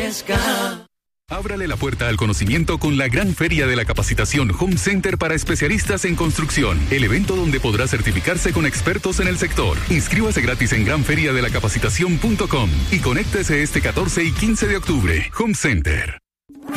fresca. Ábrale la puerta al conocimiento con la gran feria de la capacitación Home Center para especialistas en construcción. El evento donde podrá certificarse con expertos en el sector. Inscríbase gratis en granferiadelacapacitación.com y conéctese este 14 y 15 de octubre. Home Center.